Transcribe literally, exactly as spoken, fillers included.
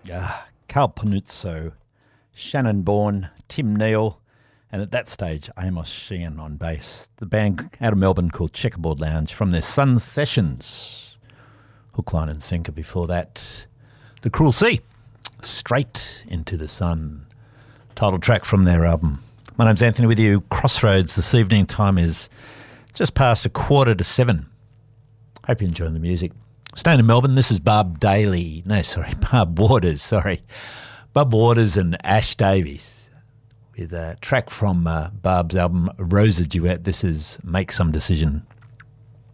Uh, Carl Panuzzo, Shannon Bourne, Tim Neal, and at that stage, Amos Sheehan on bass. The band out of Melbourne called Checkerboard Lounge from their Sun Sessions. Hook, line and sinker before that. The Cruel Sea, Straight into the Sun. Title track from their album. My name's Anthony with you. Crossroads this evening. Time is just past a quarter to seven. Hope you're enjoying the music. Staying in Melbourne, this is Barb Daly. No, sorry, Barb Waters, sorry. Barb Waters and Ash Davies with a track from uh, Barb's album Rosa Duet. This is Make Some Decision.